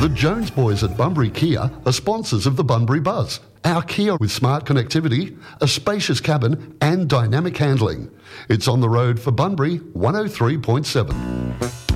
The Jones Boys at Bunbury Kia are sponsors of the Bunbury Buzz. Our Kia with smart connectivity, a spacious cabin and dynamic handling. It's on the road for Bunbury 103.7.